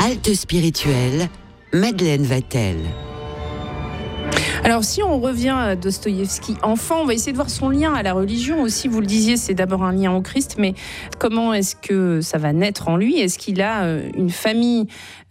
Halte spirituelle, Madeleine Vatel. Alors, si on revient à Dostoïevski enfant, on va essayer de voir son lien à la religion aussi. Vous le disiez, c'est d'abord un lien au Christ, mais comment est-ce que ça va naître en lui ? Est-ce qu'il a une famille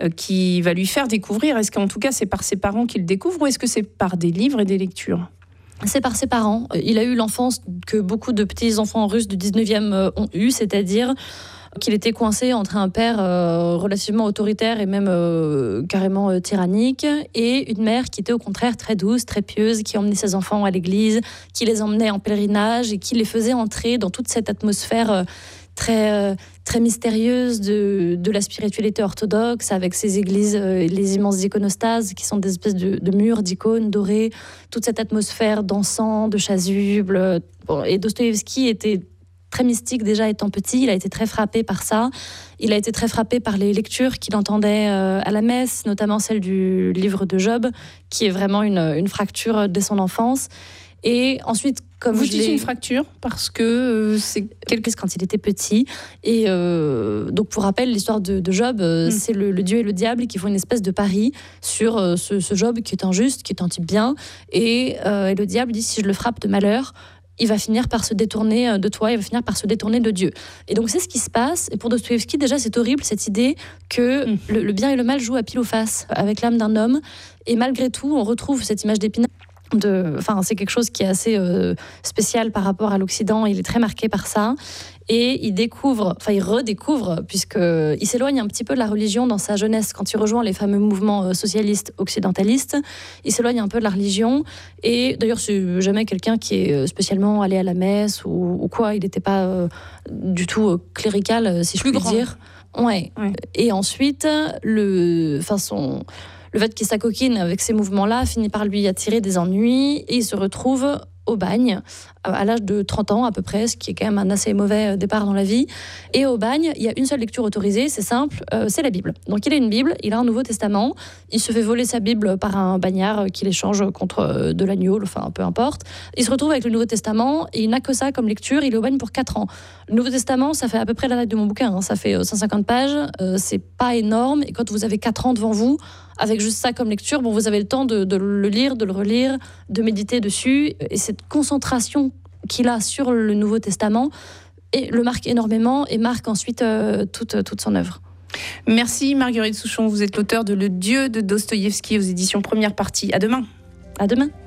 qui va lui faire découvrir ? Est-ce qu'en tout cas, c'est par ses parents qu'il découvre, ou est-ce que c'est par des livres et des lectures ? C'est par ses parents. Il a eu l'enfance que beaucoup de petits enfants russes du 19e ont eu, c'est-à-dire qu'il était coincé entre un père relativement autoritaire et même carrément tyrannique, et une mère qui était au contraire très douce, très pieuse, qui emmenait ses enfants à l'église, qui les emmenait en pèlerinage et qui les faisait entrer dans toute cette atmosphère très mystérieuse de la spiritualité orthodoxe, avec ces églises, les immenses iconostases qui sont des espèces de murs d'icônes dorées, toute cette atmosphère d'encens, de chasubles. Et Dostoïevski était très mystique déjà étant petit, il a été très frappé par ça. Il a été très frappé par les lectures qu'il entendait à la messe, notamment celle du livre de Job, qui est vraiment une fracture dès son enfance. Et ensuite, comme vous dites une fracture parce que c'est quand il était petit. Et donc, pour rappel, l'histoire de Job, c'est le Dieu et le diable qui font une espèce de pari sur ce Job qui est injuste, qui est un type bien. Et le diable dit, si je le frappe de malheur, il va finir par se détourner de toi, il va finir par se détourner de Dieu. Et donc c'est ce qui se passe. Et pour Dostoïevski, déjà, c'est horrible cette idée que le bien et le mal jouent à pile ou face avec l'âme d'un homme. Et malgré tout, on retrouve cette image d'Épinal. C'est quelque chose qui est assez spécial par rapport à l'Occident. Il est très marqué par ça. Et il redécouvre, puisqu'il s'éloigne un petit peu de la religion dans sa jeunesse, quand il rejoint les fameux mouvements socialistes occidentalistes. Il s'éloigne un peu de la religion. Et d'ailleurs, c'est jamais quelqu'un qui est spécialement allé à la messe ou quoi. Il n'était pas du tout clérical, si je puis dire. Ouais. Et ensuite, le fait qu'il s'acoquine avec ces mouvements-là finit par lui attirer des ennuis et il se retrouve au bagne à l'âge de 30 ans à peu près, ce qui est quand même un assez mauvais départ dans la vie. Et au bagne, il y a une seule lecture autorisée, c'est simple, c'est la Bible. Donc il a une Bible, il a un Nouveau Testament, il se fait voler sa Bible par un bagnard qui l'échange contre de l'agneau, enfin peu importe. Il se retrouve avec le Nouveau Testament et il n'a que ça comme lecture, il est au bagne pour 4 ans. Le Nouveau Testament, ça fait à peu près la taille de mon bouquin, ça fait 150 pages, c'est pas énorme, et quand vous avez 4 ans devant vous, avec juste ça comme lecture, vous avez le temps de le lire, de le relire, de méditer dessus, et cette concentration qu'il a sur le Nouveau Testament le marque énormément et marque ensuite toute son œuvre. Merci Marguerite Souchon, vous êtes l'auteur de Le Dieu de Dostoïevski aux éditions Première Partie. À demain. À demain.